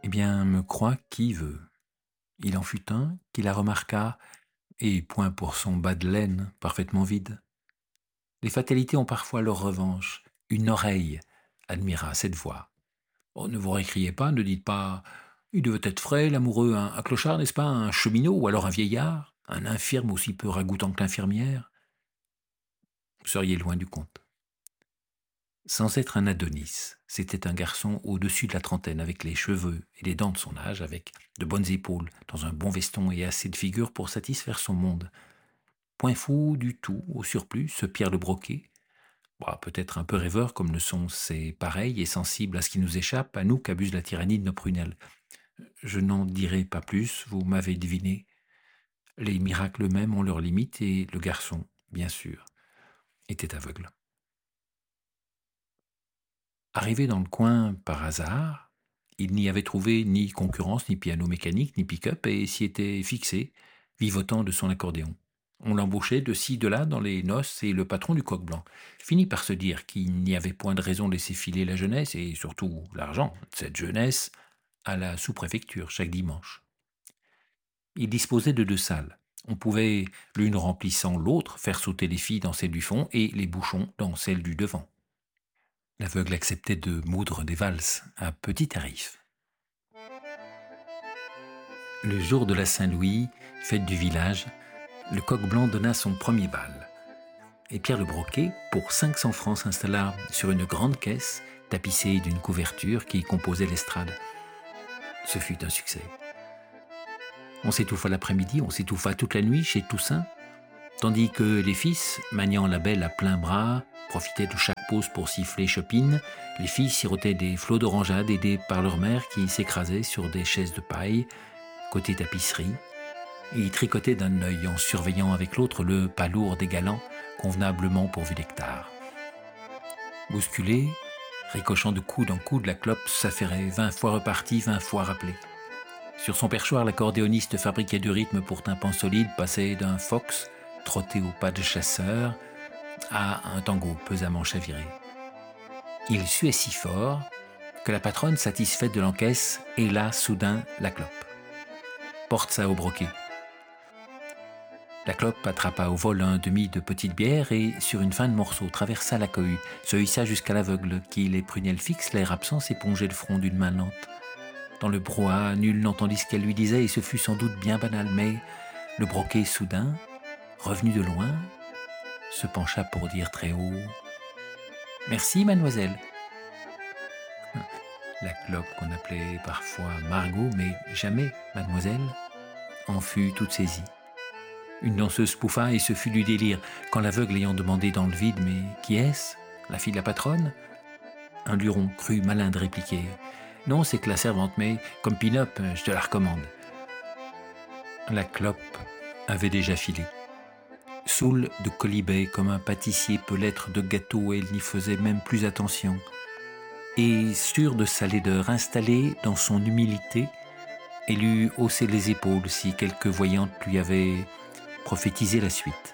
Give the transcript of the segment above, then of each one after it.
Eh bien, me croit qui veut. Il en fut un qui la remarqua, et point pour son bas de laine parfaitement vide. Les fatalités ont parfois leur revanche. Une oreille admira cette voix. Oh, ne vous récriez pas, ne dites pas il devait être frais, l'amoureux, un clochard, n'est-ce pas, un cheminot, ou alors un vieillard, un infirme aussi peu ragoûtant que l'infirmière. Vous seriez loin du compte. Sans être un Adonis, c'était un garçon au-dessus de la trentaine, avec les cheveux et les dents de son âge, avec de bonnes épaules, dans un bon veston et assez de figure pour satisfaire son monde. Point fou du tout, au surplus, ce Pierre le Broquet, peut-être un peu rêveur comme le sont ses pareils et sensible à ce qui nous échappe, à nous qu'abuse la tyrannie de nos prunelles. Je n'en dirai pas plus, vous m'avez deviné. Les miracles eux-mêmes ont leurs limites et le garçon, bien sûr, était aveugle. Arrivé dans le coin par hasard, il n'y avait trouvé ni concurrence, ni piano mécanique, ni pick-up et s'y était fixé, vivotant de son accordéon. On l'embauchait de ci, de là dans les noces et le patron du coq blanc finit par se dire qu'il n'y avait point de raison de laisser filer la jeunesse et surtout l'argent de cette jeunesse à la sous-préfecture chaque dimanche. Il disposait de 2 salles. On pouvait, l'une remplissant l'autre, faire sauter les filles dans celle du fond et les bouchons dans celle du devant. L'aveugle acceptait de moudre des valses à petit tarif. Le jour de la Saint-Louis, fête du village, le coq blanc donna son premier bal. Et Pierre le Broquet, pour 500 francs, s'installa sur une grande caisse tapissée d'une couverture qui composait l'estrade. Ce fut un succès. On s'étouffa l'après-midi, on s'étouffa toute la nuit chez Toussaint, tandis que les fils, maniant la belle à plein bras, profitaient de chaque pause pour siffler Chopin. Les filles sirotaient des flots d'orangeade aidées par leur mère qui s'écrasait sur des chaises de paille, côté tapisserie, et y tricotaient d'un œil en surveillant avec l'autre le pas lourd des galants, convenablement pourvu d'hectares. Bousculé, ricochant de coude en coude, la clope s'affairait 20 fois repartie, 20 fois rappelée. Sur son perchoir, l'accordéoniste fabriquait du rythme pour tympan solide, passait d'un fox, trotté au pas de chasseur, à un tango pesamment chaviré. Il suait si fort que la patronne, satisfaite de l'encaisse, héla soudain la clope. Porte ça au broquet. La clope attrapa au vol un demi de petite bière et, sur une fin de morceau, traversa la cohue, se hissa jusqu'à l'aveugle qui, les prunelles fixes, l'air absent, s'épongeait le front d'une main lente. Dans le brouhaha, nul n'entendit ce qu'elle lui disait et ce fut sans doute bien banal, mais le broquet soudain, revenu de loin, se pencha pour dire très haut « Merci, mademoiselle ». La clope qu'on appelait parfois Margot, mais jamais mademoiselle, en fut toute saisie. Une danseuse pouffa et ce fut du délire, quand l'aveugle ayant demandé dans le vide « Mais qui est-ce? La fille de la patronne ?» Un luron cru malin de répliquer « Non, c'est que la servante, mais comme pin-up, je te la recommande. » La clope avait déjà filé. Saoule de colibet comme un pâtissier peut l'être de gâteau, elle n'y faisait même plus attention. Et sûre de sa laideur, installée dans son humilité, elle eût haussé les épaules si quelque voyante lui avait prophétisé la suite.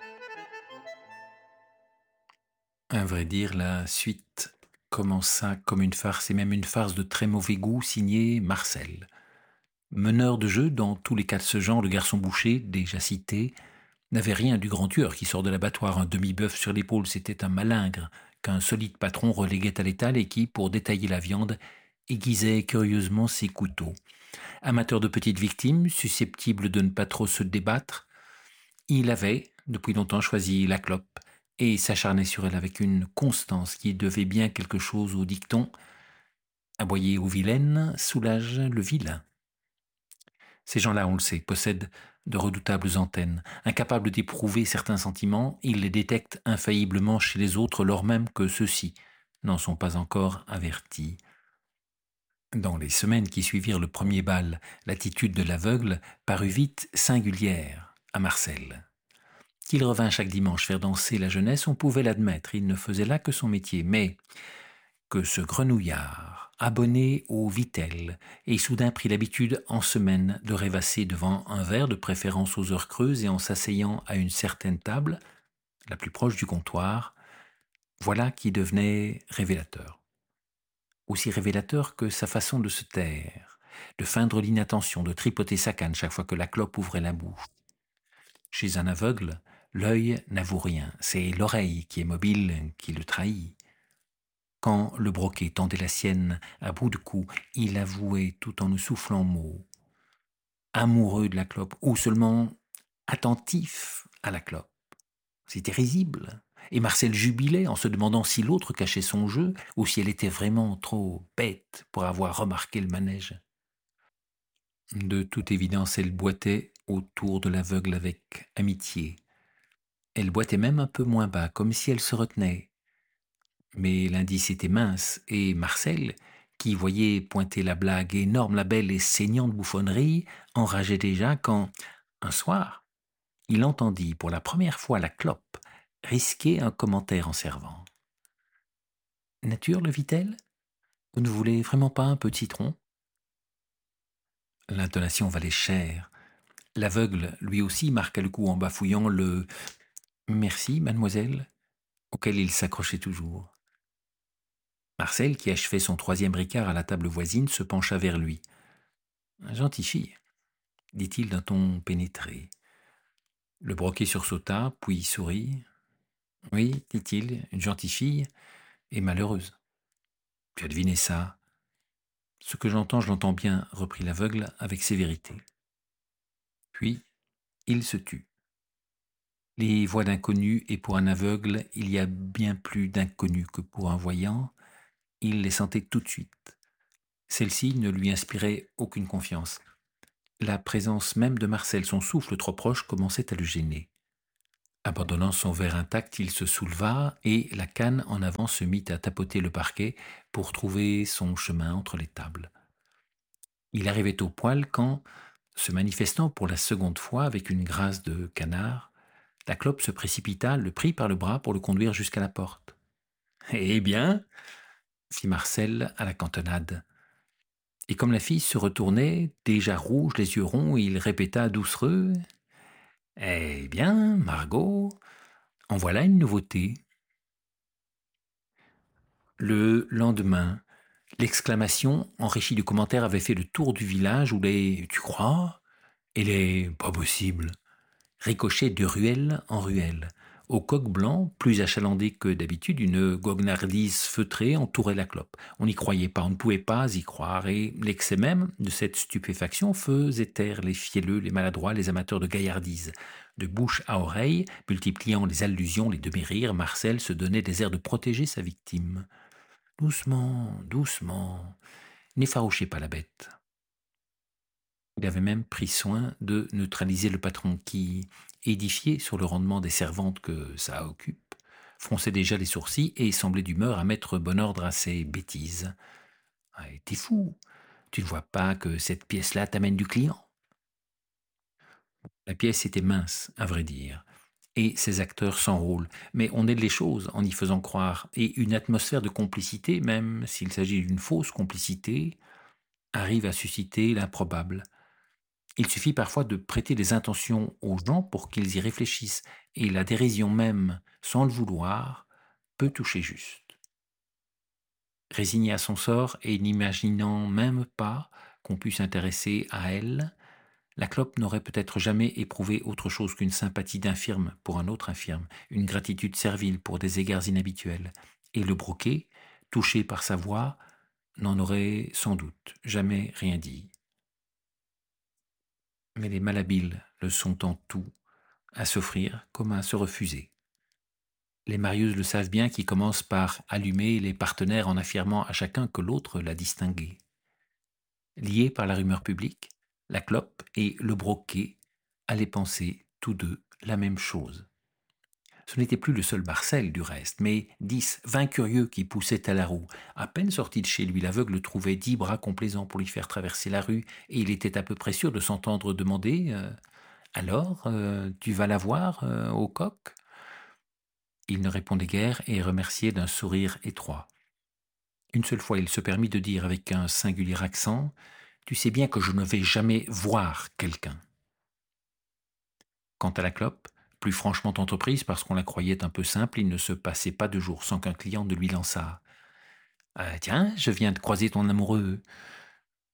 À vrai dire, la suite commença comme une farce, et même une farce de très mauvais goût, signée Marcel. Meneur de jeu dans tous les cas de ce genre, le garçon boucher, déjà cité, n'avait rien du grand tueur qui sort de l'abattoir, un demi-bœuf sur l'épaule, c'était un malingre qu'un solide patron reléguait à l'étal et qui, pour détailler la viande, aiguisait curieusement ses couteaux. Amateur de petites victimes, susceptible de ne pas trop se débattre, il avait, depuis longtemps, choisi la clope et s'acharnait sur elle avec une constance qui devait bien quelque chose au dicton « Aboyer aux vilaines soulage le vilain ». Ces gens-là, on le sait, possèdent de redoutables antennes. Incapables d'éprouver certains sentiments, ils les détectent infailliblement chez les autres, lors même que ceux-ci n'en sont pas encore avertis. Dans les semaines qui suivirent le premier bal, l'attitude de l'aveugle parut vite singulière à Marcel. Qu'il revint chaque dimanche faire danser la jeunesse, on pouvait l'admettre, il ne faisait là que son métier, mais que ce grenouillard, abonné au Vitel, et soudain prit l'habitude en semaine de rêvasser devant un verre, de préférence aux heures creuses et en s'asseyant à une certaine table, la plus proche du comptoir, voilà qui devenait révélateur. Aussi révélateur que sa façon de se taire, de feindre l'inattention, de tripoter sa canne chaque fois que la clope ouvrait la bouche. Chez un aveugle, l'œil n'avoue rien, c'est l'oreille qui est mobile qui le trahit. Quand le broquet tendait la sienne à bout de cou, il avouait tout en ne soufflant mot. Amoureux de la clope, ou seulement attentif à la clope. C'était risible. Et Marcel jubilait en se demandant si l'autre cachait son jeu ou si elle était vraiment trop bête pour avoir remarqué le manège. De toute évidence, elle boitait autour de l'aveugle avec amitié. Elle boitait même un peu moins bas, comme si elle se retenait. Mais l'indice était mince, et Marcel, qui voyait pointer la blague énorme, la belle et saignante bouffonnerie, enrageait déjà quand, un soir, il entendit pour la première fois la clope risquer un commentaire en servant. « Nature, le vit-elle ? Vous ne voulez vraiment pas un peu de citron ?» L'intonation valait cher. L'aveugle, lui aussi, marqua le coup en bafouillant le « Merci, mademoiselle », auquel il s'accrochait toujours. Marcel, qui achevait son troisième ricard à la table voisine, se pencha vers lui. « Gentille fille, » dit-il d'un ton pénétré. Le broquet sursauta, puis sourit. « Oui, dit-il, une gentille fille et malheureuse. »« Tu as deviné ça ?»« Ce que j'entends, je l'entends bien, » reprit l'aveugle avec sévérité. Puis, il se tut. Les voix d'inconnus, et pour un aveugle, il y a bien plus d'inconnus que pour un voyant, il les sentait tout de suite. Celle-ci ne lui inspirait aucune confiance. La présence même de Marcel, son souffle trop proche, commençait à le gêner. Abandonnant son verre intact, il se souleva et la canne en avant se mit à tapoter le parquet pour trouver son chemin entre les tables. Il arrivait au poêle quand, se manifestant pour la seconde fois avec une grâce de canard, la clope se précipita, le prit par le bras pour le conduire jusqu'à la porte. « Eh bien ?» fit Marcel à la cantonade. Et comme la fille se retournait, déjà rouge, les yeux ronds, il répéta doucereux « Eh bien, Margot, en voilà une nouveauté. » Le lendemain, l'exclamation, enrichie du commentaire, avait fait le tour du village où les « Tu crois ?» et les « Pas possible » ricochaient de ruelle en ruelle. Au coq blanc, plus achalandé que d'habitude, une goguenardise feutrée entourait la clope. On n'y croyait pas, on ne pouvait pas y croire, et l'excès même de cette stupéfaction faisait taire les fielleux, les maladroits, les amateurs de gaillardise. De bouche à oreille, multipliant les allusions, les demi-rires, Marcel se donnait des airs de protéger sa victime. « Doucement, doucement, n'effarouchez pas la bête. » Il avait même pris soin de neutraliser le patron qui, édifié sur le rendement des servantes que ça occupe, fronçait déjà les sourcils et semblait d'humeur à mettre bon ordre à ses bêtises. « Ah, t'es fou, tu ne vois pas que cette pièce-là t'amène du client ?» La pièce était mince, à vrai dire, et ses acteurs s'enrôlent, mais on aide les choses en y faisant croire, et une atmosphère de complicité, même s'il s'agit d'une fausse complicité, arrive à susciter l'improbable. Il suffit parfois de prêter des intentions aux gens pour qu'ils y réfléchissent, et la dérision même, sans le vouloir, peut toucher juste. Résignée à son sort et n'imaginant même pas qu'on puisse s'intéresser à elle, la clope n'aurait peut-être jamais éprouvé autre chose qu'une sympathie d'infirme pour un autre infirme, une gratitude servile pour des égards inhabituels, et le broquet, touché par sa voix, n'en aurait sans doute jamais rien dit. Mais les malhabiles le sont en tout, à s'offrir comme à se refuser. Les marieuses le savent bien qui commencent par allumer les partenaires en affirmant à chacun que l'autre l'a distingué. Liés par la rumeur publique, la clope et le broquet allaient penser, tous deux, la même chose. Ce n'était plus le seul Marcel, du reste, mais 10, 20 curieux qui poussaient à la roue. À peine sorti de chez lui, l'aveugle trouvait 10 bras complaisants pour lui faire traverser la rue, et il était à peu près sûr de s'entendre demander « Alors, tu vas la voir au coq ?» Il ne répondait guère et remerciait d'un sourire étroit. Une seule fois, il se permit de dire avec un singulier accent « Tu sais bien que je ne vais jamais voir quelqu'un. » Quant à la clope, plus franchement entreprise parce qu'on la croyait un peu simple, il ne se passait pas de jour sans qu'un client ne lui lançât « Tiens, je viens de croiser ton amoureux. »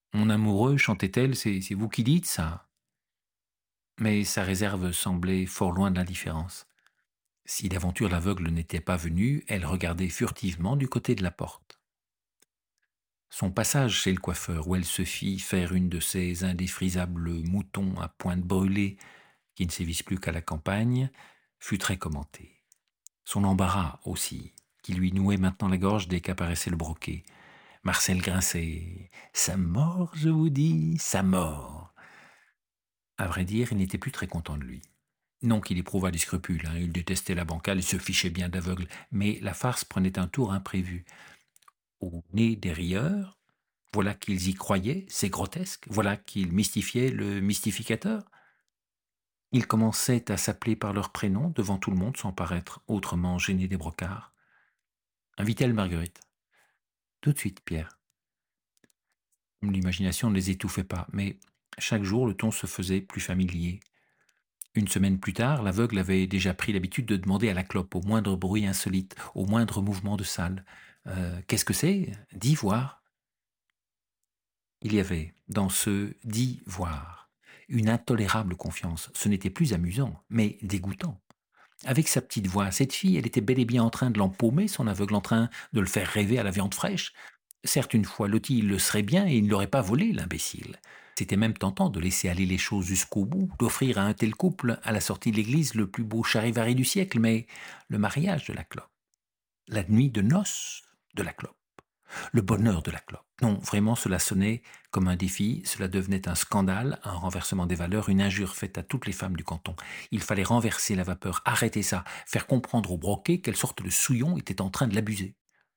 Mon amoureux, chantait-elle, c'est vous qui dites ça. Mais sa réserve semblait fort loin de l'indifférence. Si d'aventure l'aveugle n'était pas venu, elle regardait furtivement du côté de la porte. Son passage chez le coiffeur, où elle se fit faire une de ces indéfrisables moutons à pointe brûlée qui ne sévissent plus qu'à la campagne, fut très commenté. Son embarras aussi, qui lui nouait maintenant la gorge dès qu'apparaissait le broquet. Marcel grinçait. Ça mord, je vous dis, ça mord. À vrai dire, il n'était plus très content de lui. Non qu'il éprouvât des scrupules, il détestait la bancale et se fichait bien d'aveugle, mais la farce prenait un tour imprévu. Au nez des rieurs, voilà qu'ils y croyaient, c'est grotesque, voilà qu'ils mystifiaient le mystificateur. Ils commençaient à s'appeler par leur prénom devant tout le monde sans paraître autrement gênés des brocards. Invite-t-elle Marguerite? Tout de suite, Pierre. L'imagination ne les étouffait pas, mais chaque jour le ton se faisait plus familier. Une semaine plus tard, l'aveugle avait déjà pris l'habitude de demander à la clope, au moindre bruit insolite, au moindre mouvement de salle. Qu'est-ce que c'est? Dis voir. Il y avait, dans ce dis voir, une intolérable confiance. Ce n'était plus amusant, mais dégoûtant. Avec sa petite voix, cette fille, elle était bel et bien en train de l'empaumer, son aveugle en train de le faire rêver à la viande fraîche. Certes, une fois loti, il le serait bien et il ne l'aurait pas volé, l'imbécile. C'était même tentant de laisser aller les choses jusqu'au bout, d'offrir à un tel couple, à la sortie de l'église, le plus beau charivari du siècle, mais le mariage de la clope, la nuit de noces de la clope, le bonheur de la clope. Non, vraiment, cela sonnait comme un défi, cela devenait un scandale, un renversement des valeurs, une injure faite à toutes les femmes du canton. Il fallait renverser la vapeur, arrêter ça, faire comprendre au broquet quelle sorte de souillon était en train de l'abuser.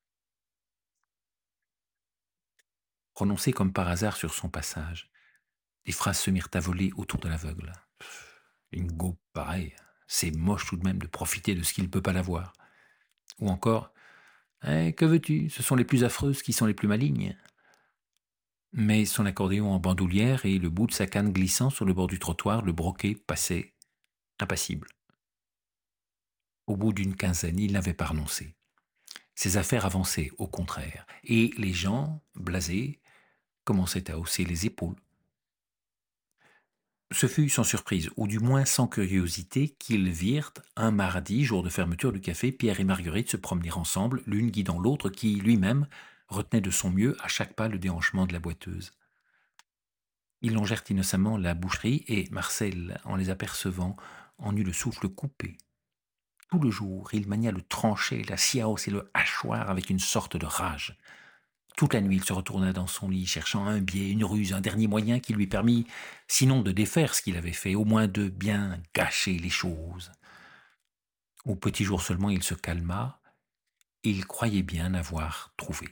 Prononcé comme par hasard sur son passage, les phrases se mirent à voler autour de l'aveugle. Une gaupe pareille, c'est moche tout de même de profiter de ce qu'il ne peut pas l'avoir. Ou encore, que veux-tu, ce sont les plus affreuses qui sont les plus malignes. Mais son accordéon en bandoulière et le bout de sa canne glissant sur le bord du trottoir, le broquet passait impassible. Au bout d'une quinzaine, il n'avait pas renoncé. Ses affaires avançaient, au contraire, et les gens, blasés, commençaient à hausser les épaules. Ce fut sans surprise, ou du moins sans curiosité, qu'ils virent, un mardi, jour de fermeture du café, Pierre et Marguerite se promener ensemble, l'une guidant l'autre, qui, lui-même, retenait de son mieux à chaque pas le déhanchement de la boiteuse. Ils longèrent innocemment la boucherie, et Marcel, en les apercevant, en eut le souffle coupé. Tout le jour, il mania le tranchet, la sciaos et le hachoir avec une sorte de rage. Toute la nuit, il se retourna dans son lit, cherchant un biais, une ruse, un dernier moyen qui lui permit, sinon de défaire ce qu'il avait fait, au moins de bien gâcher les choses. Au petit jour seulement, il se calma, et il croyait bien avoir trouvé.